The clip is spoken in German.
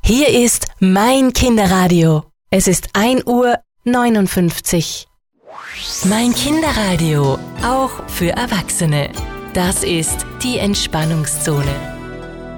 Hier ist mein Kinderradio. Es ist 1:59 Uhr. Mein Kinderradio, auch für Erwachsene. Das ist die Entspannungszone.